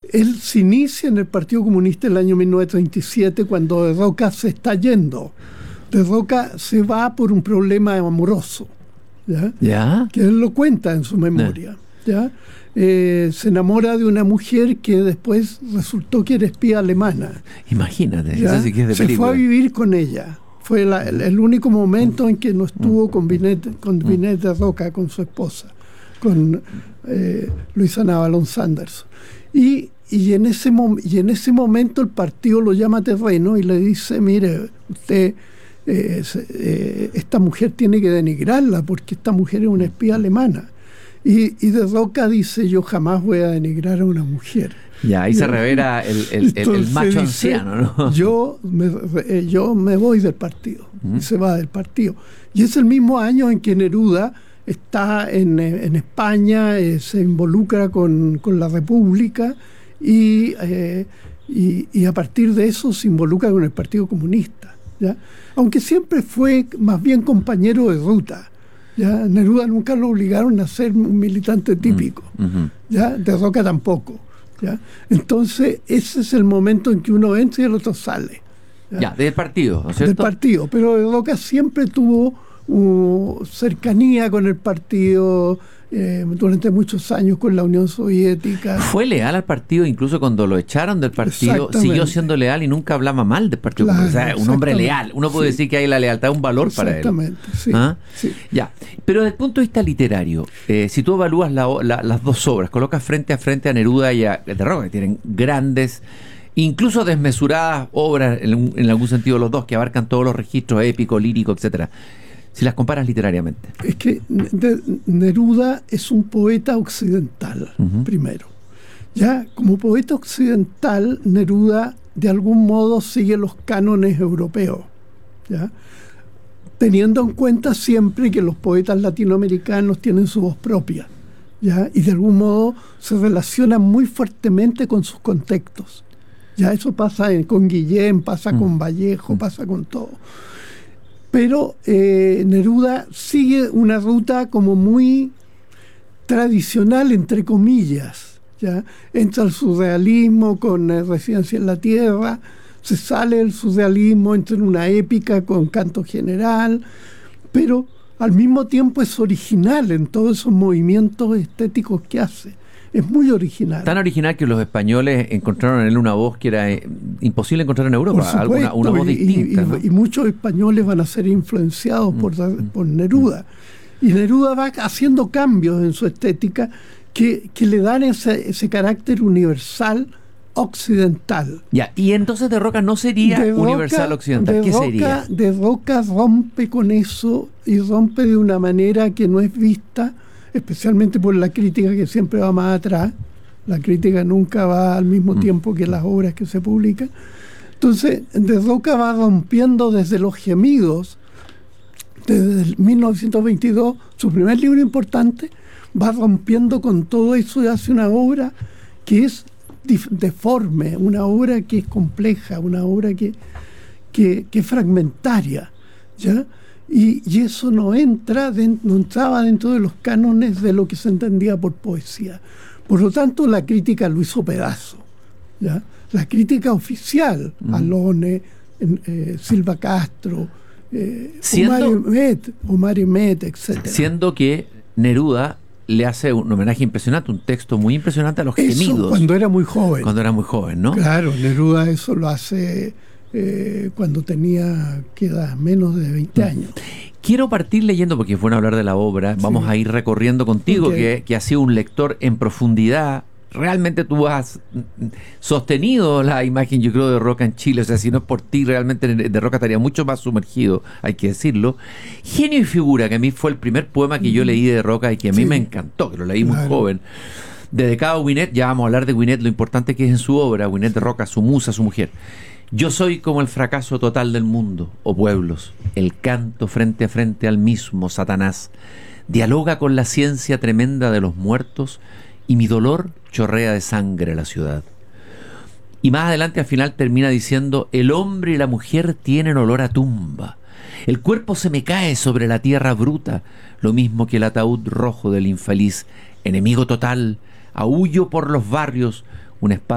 Él se inicia en el Partido Comunista en el año 1937, cuando De Roca se está yendo. De Roca se va por un problema amoroso, ¿ya? Que él lo cuenta en su memoria, ¿ya? Se enamora de una mujer que después resultó que era espía alemana. Imagínate, eso sí que es de película. Se fue a vivir con ella. Fue el único momento en que no estuvo con Binet de Roca, con su esposa, con Luisa Navalón Sanderson. Y en ese momento el partido lo llama a terreno y le dice: mire, usted, esta mujer tiene que denigrarla porque esta mujer es una espía alemana. Y De Roca dice: yo jamás voy a denigrar a una mujer. Ya, ahí se revela el macho anciano, ¿no? Yo me voy del partido. Y se va del partido. Y es el mismo año en que Neruda está en España, se involucra con la República y a partir de eso se involucra con el Partido Comunista, ¿ya? Aunque siempre fue más bien compañero de ruta. ¿Ya? Neruda nunca lo obligaron a ser un militante típico, ¿ya? De Roca tampoco, ¿ya? Entonces ese es el momento en que uno entra y el otro sale, ¿ya? Del partido, ¿no es cierto? Del partido, pero De Roca siempre tuvo cercanía con el partido durante muchos años, con la Unión Soviética. Fue leal al partido, incluso cuando lo echaron del partido, siguió siendo leal y nunca hablaba mal del partido. Claro, o sea, un hombre leal. Uno puede decir que hay la lealtad, un valor para él. Exactamente, sí. ¿Ah? Sí. Ya. Pero desde el punto de vista literario, si tú evalúas las dos obras, colocas frente a frente a Neruda y a De Roca, que tienen grandes, incluso desmesuradas obras, en algún sentido los dos, que abarcan todos los registros épico, lírico, etcétera. Si las comparas literariamente. Es que Neruda es un poeta occidental, primero. Ya, como poeta occidental, Neruda de algún modo sigue los cánones europeos, ¿ya? Teniendo en cuenta siempre que los poetas latinoamericanos tienen su voz propia, ¿ya? Y de algún modo se relacionan muy fuertemente con sus contextos. Ya, eso pasa con Guillén, pasa con Vallejo, pasa con todo. Pero Neruda sigue una ruta como muy tradicional, entre comillas, ¿ya? Entra el surrealismo con Residencia en la Tierra, se sale del surrealismo, entra en una épica con canto general, pero al mismo tiempo es original en todos esos movimientos estéticos que hace. Es muy original. Tan original que los españoles encontraron en él una voz que era imposible encontrar en Europa. Por supuesto, una voz distinta. ¿No? Y muchos españoles van a ser influenciados por Neruda. Y Neruda va haciendo cambios en su estética que le dan ese carácter universal occidental. Ya, y entonces De Roca no sería universal occidental. ¿Qué sería? De Roca rompe con eso y rompe de una manera que no es vista, especialmente por la crítica, que siempre va más atrás. La crítica nunca va al mismo tiempo que las obras que se publican. Entonces, De Roca va rompiendo desde Los Gemidos, desde 1922, su primer libro importante, va rompiendo con todo eso y hace una obra que es deforme, una obra que es compleja, una obra que es fragmentaria, ¿ya? Y eso no entraba dentro de los cánones de lo que se entendía por poesía. Por lo tanto, la crítica lo hizo pedazo, ¿ya? La crítica oficial, Alone, Silva Castro, Omar Emet, etc. Siendo que Neruda le hace un homenaje impresionante, un texto muy impresionante a Los Gemidos. Cuando era muy joven. Cuando era muy joven, ¿no? Claro, Neruda eso lo hace cuando tenía menos de 20 años. Quiero partir leyendo, porque es bueno hablar de la obra. Vamos a ir recorriendo contigo, que has sido un lector en profundidad. Realmente tú has sostenido la imagen, yo creo, de Roca en Chile. O sea, si no es por ti, realmente De Roca estaría mucho más sumergido, hay que decirlo. Genio y figura, que a mí fue el primer poema que yo leí de Roca y que a mí me encantó, que lo leí muy joven. Dedicado a Gwinnett, ya vamos a hablar de Gwinnett, lo importante que es en su obra, Gwinnett de Roca, su musa, su mujer. Yo soy como el fracaso total del mundo, oh pueblos, el canto frente a frente al mismo Satanás. Dialoga con la ciencia tremenda de los muertos y mi dolor chorrea de sangre a la ciudad. Y más adelante al final termina diciendo: el hombre y la mujer tienen olor a tumba. El cuerpo se me cae sobre la tierra bruta, lo mismo que el ataúd rojo del infeliz. Enemigo total, aúllo por los barrios, una espada